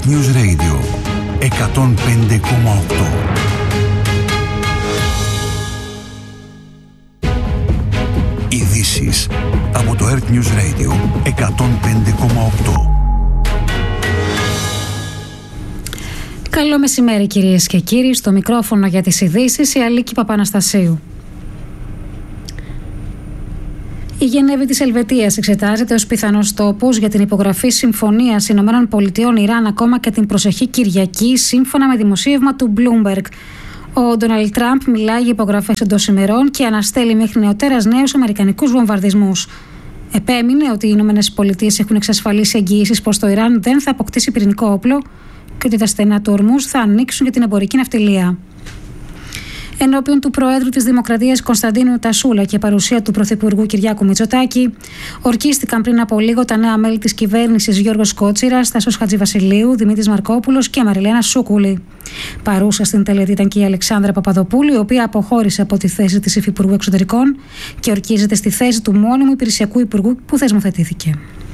Earth News Radio 105,8. Ειδήσεις από το Earth News Radio 105,8. Καλό μεσημέρι κυρίες και κύριοι, στο μικρόφωνο για τις ειδήσεις η Αλίκη Παπαναστασίου. Η Γενέβη της Ελβετίας εξετάζεται ως πιθανός τόπος για την υπογραφή συμφωνίας ΗΠΑ-Ιράν ακόμα και την προσεχή Κυριακή, σύμφωνα με δημοσίευμα του Bloomberg. Ο Ντόναλντ Τραμπ μιλάει για υπογραφές εντός ημερών και αναστέλει μέχρι νεοτέρας νέους αμερικανικούς βομβαρδισμούς. Επέμεινε ότι οι ΗΠΑ έχουν εξασφαλίσει εγγυήσεις πως το Ιράν δεν θα αποκτήσει πυρηνικό όπλο και ότι τα στενά του Ορμούζ θα ανοίξουν για την εμπορική ναυτιλία. Ενώπιον του Προέδρου της Δημοκρατίας Κωνσταντίνου Τασούλα και παρουσία του Πρωθυπουργού Κυριάκου Μητσοτάκη, ορκίστηκαν πριν από λίγο τα νέα μέλη της κυβέρνησης Γιώργος Κότσιρας, Τάσος Χατζηβασιλείου, Δημήτρης Μαρκόπουλος και Μαριλένα Σούκουλη. Παρούσα στην τελετή ήταν και η Αλεξάνδρα Παπαδοπούλου, η οποία αποχώρησε από τη θέση της Υφυπουργού Εξωτερικών και ορκίζεται στη θέση του μόνιμου υπηρεσιακού υπουργού που θεσμοθετήθηκε.